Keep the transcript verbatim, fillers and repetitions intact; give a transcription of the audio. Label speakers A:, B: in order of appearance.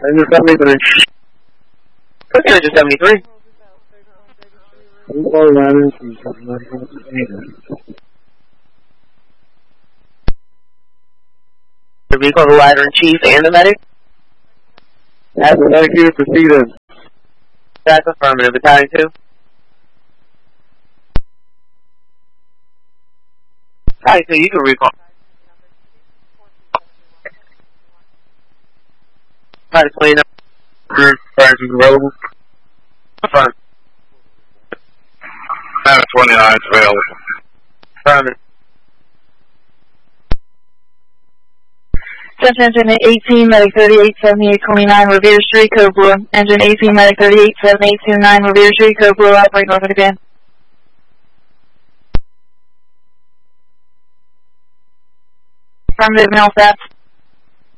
A: Engine seventy-three.
B: Okay, Engine seventy-three.
A: Hello, Ladder Chief.
B: The vehicle, the ladder in chief, and the medic?
A: Have the medic here proceeded.
B: That's affirmative. Battalion two. Battalion two, you can recall. Try to clean up.
A: Practice available.
B: Affirmative.
A: Ladder twenty-nine is available.
B: Affirmative.
C: Just engine eighteen, medic thirty-eight seventy-eight twenty-nine, Revere Street, code blue. Engine eighteen, medic thirty-eight seventy-eight twenty-nine, Revere Street, code blue, operate north of the band. Affirmative, mail stats.